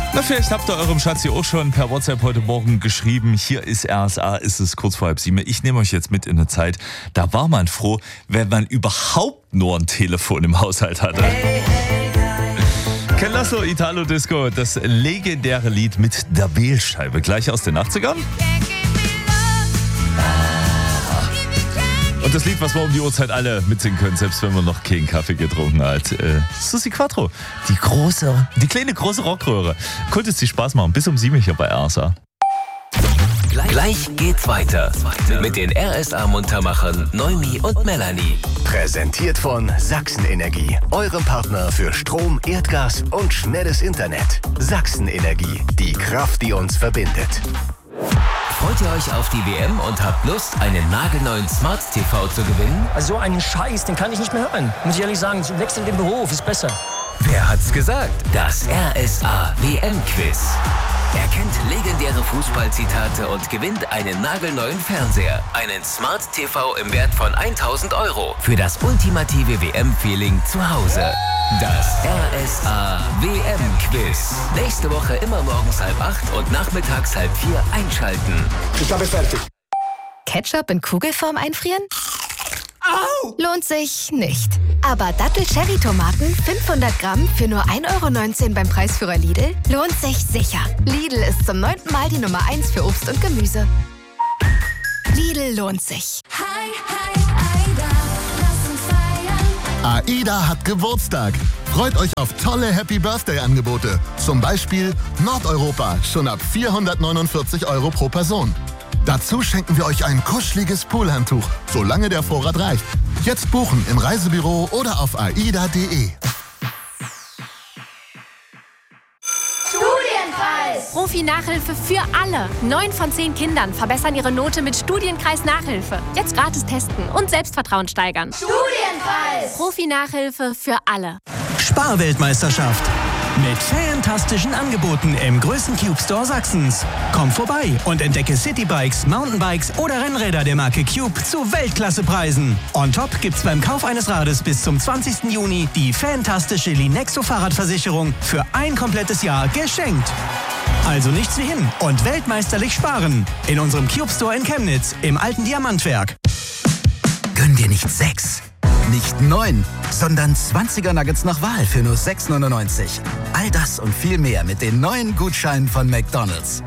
Na, vielleicht habt ihr eurem Schatzi auch schon per WhatsApp heute Morgen geschrieben, hier ist RSA, ist es kurz vor 6:30. Ich nehme euch jetzt mit in eine Zeit, da war man froh, wenn man überhaupt nur ein Telefon im Haushalt hatte. Ken Lasso, Italo Disco, das legendäre Lied mit der Wählscheibe, gleich aus den 80ern. Und das Lied, was wir um die Uhrzeit alle mitsingen können, selbst wenn man noch keinen Kaffee getrunken hat. Susi Quattro, die kleine große Rockröhre. Konnte es dir Spaß machen, bis um 7 hier bei RSA. Gleich geht's weiter mit den RSA-Muntermachern Noemi und Melanie. Präsentiert von Sachsen-Energie, eurem Partner für Strom, Erdgas und schnelles Internet. Sachsen-Energie, die Kraft, die uns verbindet. Freut ihr euch auf die WM und habt Lust, einen nagelneuen Smart TV zu gewinnen? Also so einen Scheiß, den kann ich nicht mehr hören. Muss ich ehrlich sagen, wechseln den Beruf, ist besser. Wer hat's gesagt? Das RSA WM-Quiz. Er kennt legendäre Fußballzitate und gewinnt einen nagelneuen Fernseher. Einen Smart TV im Wert von 1.000 € für das ultimative WM-Feeling zu Hause. Das RSA WM-Quiz. Nächste Woche immer morgens 7:30 und nachmittags 3:30 einschalten. Ich habe fertig. Ketchup in Kugelform einfrieren? Au! Lohnt sich nicht. Aber Dattel-Cherry-Tomaten 500 Gramm für nur 1,19 € beim Preisführer Lidl lohnt sich sicher. Lidl ist zum 9. Mal die Nummer 1 für Obst und Gemüse. Lidl lohnt sich. Hi, hi, Aida, lass uns feiern. AIDA hat Geburtstag. Freut euch auf tolle Happy-Birthday-Angebote. Zum Beispiel Nordeuropa, schon ab 449 € pro Person. Dazu schenken wir euch ein kuscheliges Poolhandtuch, solange der Vorrat reicht. Jetzt buchen im Reisebüro oder auf aida.de. Studienkreis! Profi-Nachhilfe für alle. 9 von 10 Kindern verbessern ihre Note mit Studienkreis-Nachhilfe. Jetzt gratis testen und Selbstvertrauen steigern. Studienkreis! Profi-Nachhilfe für alle. Sparweltmeisterschaft. Mit fantastischen Angeboten im größten Cube Store Sachsens. Komm vorbei und entdecke Citybikes, Mountainbikes oder Rennräder der Marke Cube zu Weltklassepreisen. On top gibt's beim Kauf eines Rades bis zum 20. Juni die fantastische Linexo Fahrradversicherung für ein komplettes Jahr geschenkt. Also nichts wie hin und weltmeisterlich sparen. In unserem Cube Store in Chemnitz im alten Diamantwerk. Gönn dir nicht 6, nicht 9, sondern 20er Nuggets nach Wahl für nur 6,99. All das und viel mehr mit den neuen Gutscheinen von McDonald's.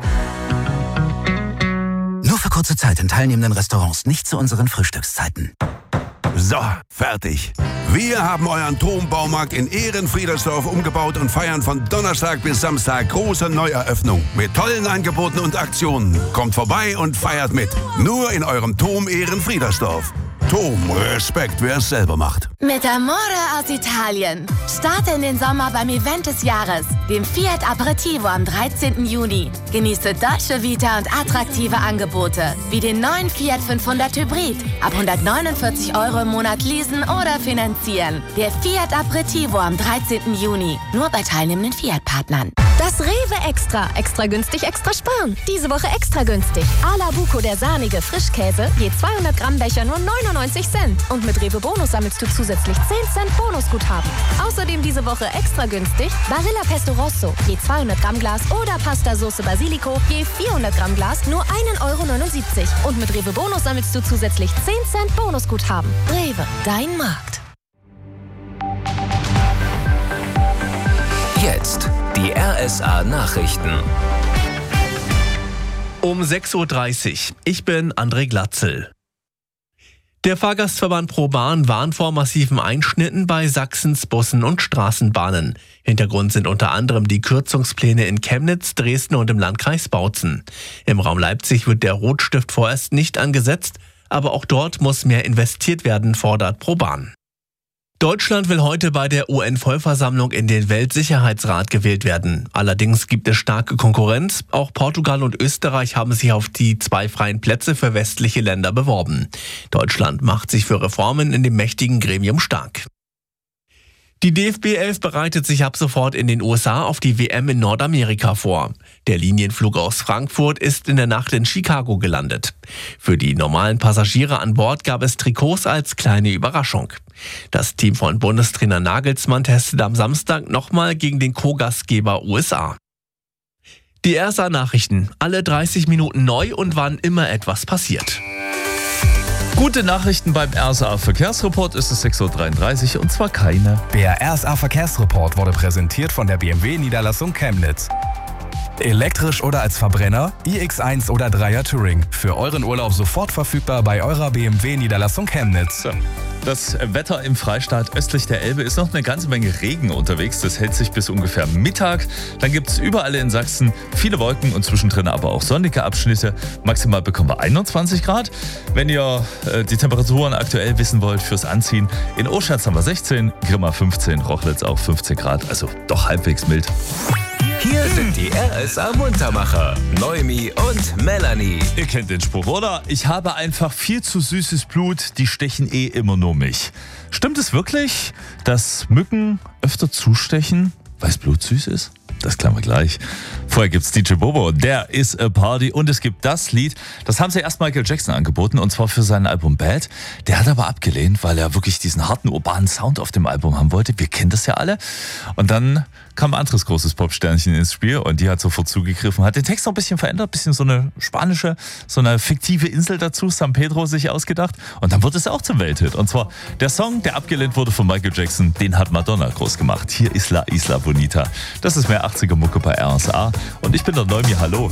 Nur für kurze Zeit in teilnehmenden Restaurants, nicht zu unseren Frühstückszeiten. So, fertig. Wir haben euren Turmbaumarkt in Ehrenfriedersdorf umgebaut und feiern von Donnerstag bis Samstag große Neueröffnung mit tollen Angeboten und Aktionen. Kommt vorbei und feiert mit. Nur in eurem Turm Ehrenfriedersdorf. Turm, Respekt, wer es selber macht. Mit Amore aus Italien. Starte in den Sommer beim Event des Jahres, dem Fiat Aperitivo am 13. Juni. Genieße Dolce Vita und attraktive Angebote, wie den neuen Fiat 500 Hybrid. Ab 149 € im Monat leasen oder finanzieren. Der Fiat Aperitivo am 13. Juni. Nur bei teilnehmenden Fiat-Partnern. Das Rewe Extra. Extra günstig, extra sparen. Diese Woche extra günstig. Ala Buco, der sahnige Frischkäse, je 200 Gramm Becher nur 99 Cent. Und mit Rewe Bonus sammelst du zusätzlich 10 Cent Bonusguthaben. Außerdem diese Woche extra günstig Barilla Pesto Rosso, je 200 Gramm Glas oder Pasta Sauce Basilico, je 400 Gramm Glas nur 1,79 €. Und mit Rewe Bonus sammelst du zusätzlich 10 Cent Bonusguthaben. Rewe, dein Markt. Jetzt die RSA-Nachrichten. Um 6:30 Uhr. Ich bin André Glatzel. Der Fahrgastverband ProBahn warnt vor massiven Einschnitten bei Sachsens Bussen und Straßenbahnen. Hintergrund sind unter anderem die Kürzungspläne in Chemnitz, Dresden und im Landkreis Bautzen. Im Raum Leipzig wird der Rotstift vorerst nicht angesetzt, aber auch dort muss mehr investiert werden, fordert ProBahn. Deutschland will heute bei der UN-Vollversammlung in den Weltsicherheitsrat gewählt werden. Allerdings gibt es starke Konkurrenz. Auch Portugal und Österreich haben sich auf die 2 freien Plätze für westliche Länder beworben. Deutschland macht sich für Reformen in dem mächtigen Gremium stark. Die DFB 11 bereitet sich ab sofort in den USA auf die WM in Nordamerika vor. Der Linienflug aus Frankfurt ist in der Nacht in Chicago gelandet. Für die normalen Passagiere an Bord gab es Trikots als kleine Überraschung. Das Team von Bundestrainer Nagelsmann testet am Samstag nochmal gegen den Co-Gastgeber USA. Die RSA-Nachrichten. Alle 30 Minuten neu und wann immer etwas passiert. Gute Nachrichten beim RSA-Verkehrsreport. Es ist 6.33 Uhr und zwar keine. Der RSA-Verkehrsreport wurde präsentiert von der BMW-Niederlassung Chemnitz. Elektrisch oder als Verbrenner, iX1 oder 3er Touring. Für euren Urlaub sofort verfügbar bei eurer BMW-Niederlassung Chemnitz. So. Das Wetter im Freistaat östlich der Elbe ist noch eine ganze Menge Regen unterwegs. Das hält sich bis ungefähr Mittag. Dann gibt es überall in Sachsen viele Wolken und zwischendrin aber auch sonnige Abschnitte. Maximal bekommen wir 21 Grad. Wenn ihr die Temperaturen aktuell wissen wollt fürs Anziehen, in Oschatz haben wir 16, Grimma 15, Rochlitz auch 15 Grad. Also doch halbwegs mild. Hier sind die RSA-Muntermacher, Noemi und Melanie. Ihr kennt den Spruch, oder? Ich habe einfach viel zu süßes Blut, die stechen immer nur mich. Stimmt es wirklich, dass Mücken öfter zustechen, weil das Blut süß ist? Das klären wir gleich. Vorher gibt's DJ Bobo, There Is a Party, und es gibt das Lied, das haben sie erst Michael Jackson angeboten, und zwar für sein Album Bad. Der hat aber abgelehnt, weil er wirklich diesen harten urbanen Sound auf dem Album haben wollte. Wir kennen das ja alle. Und dann kam ein anderes großes Popsternchen ins Spiel und die hat sofort zugegriffen, hat den Text noch ein bisschen verändert, ein bisschen so eine spanische, so eine fiktive Insel dazu, San Pedro, sich ausgedacht, und dann wurde es auch zum Welthit. Und zwar der Song, der abgelehnt wurde von Michael Jackson, den hat Madonna groß gemacht. Hier ist La Isla Bonita. Das ist mehr 80er Mucke bei RSA und ich bin der Noemi, hallo.